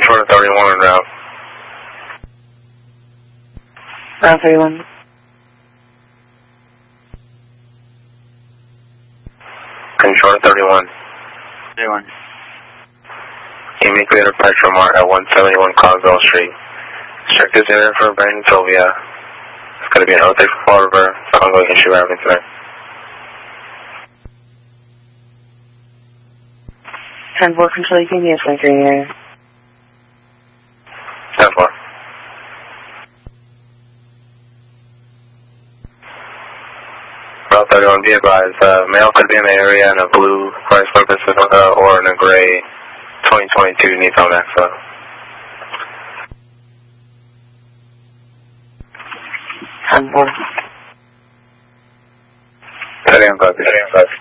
Short 31 en route. Route 31. Short 31. 31. Give me clear departure mark at 171 Coswell Street. Check this in for Brandon Sylvia. It's going to be an 03 for Fall River. So I'm going to issue routing today. 10-4 control, you can be a flanker here. 10-4. Route 31, be advised, male could be in the area in a blue Chrysler Pacifica or in a gray 2022 Nissan Maxima. 10-4. 30 on 5.